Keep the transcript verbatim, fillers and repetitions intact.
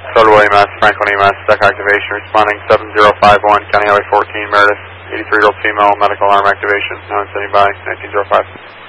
Florida E M S, Franklin E M S, deck activation, responding seven zero five one, County Highway fourteen, Meredith, eighty-three year old female, medical arm activation, now standing by, nineteen oh five.